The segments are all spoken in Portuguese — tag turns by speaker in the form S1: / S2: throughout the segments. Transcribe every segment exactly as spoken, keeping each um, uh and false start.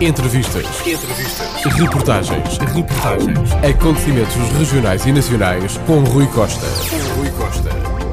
S1: Entrevistas. Entrevistas. Reportagens. Reportagens. Acontecimentos regionais e nacionais com Rui Costa. Rui Costa.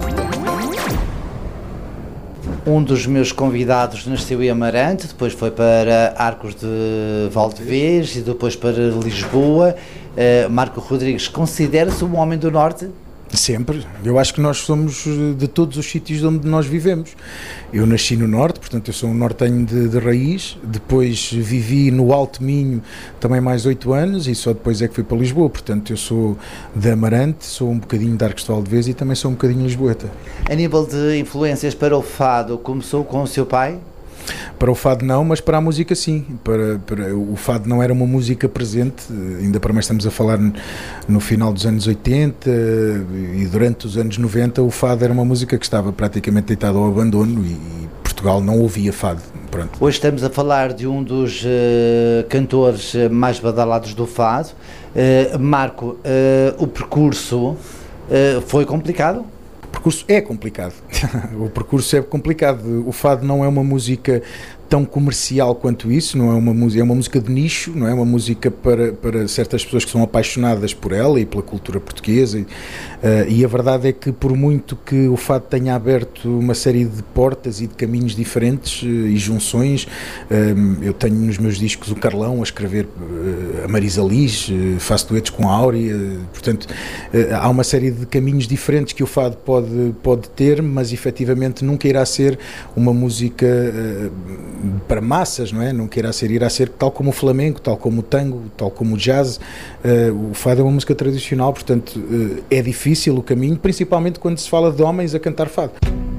S2: Um dos meus convidados nasceu em Amarante, depois foi para Arcos de Valdevez e depois para Lisboa. Uh, Marco Rodrigues, considera-se um homem do Norte?
S3: Sempre. Eu acho que nós somos de todos os sítios onde nós vivemos. Eu nasci no Norte, portanto eu sou um nortenho de, de raiz, depois vivi no Alto Minho também mais oito anos e só depois é que fui para Lisboa, portanto eu sou de Amarante, sou um bocadinho de Arcos de Valdevez e também sou um bocadinho lisboeta.
S2: A nível de influências para o fado, começou com o seu pai?
S3: Para o fado não, mas para a música sim. Para, para, o fado não era uma música presente, ainda para mais estamos a falar no, no final dos anos oitenta e durante os anos noventa o fado era uma música que estava praticamente deitada ao abandono e, e Portugal não ouvia fado. Pronto.
S2: Hoje estamos a falar de um dos uh, cantores mais badalados do fado. Uh, Marco, uh, o percurso uh, foi complicado?
S3: O percurso é complicado, o percurso é complicado, o fado não é uma música tão comercial quanto isso, não é uma música, é uma música de nicho, não é uma música para, para certas pessoas que são apaixonadas por ela e pela cultura portuguesa e, uh, e a verdade é que por muito que o fado tenha aberto uma série de portas e de caminhos diferentes uh, e junções, um, eu tenho nos meus discos o Carlão a escrever uh, a Marisa Liz, uh, faço duetos com a Áurea, uh, portanto uh, há uma série de caminhos diferentes que o fado pode, pode ter, mas efetivamente nunca irá ser uma música uh, para massas, não é? Não irá ser, irá ser tal como o flamenco, tal como o tango, tal como o jazz. Uh, o fado é uma música tradicional, portanto uh, é difícil o caminho, principalmente quando se fala de homens a cantar fado.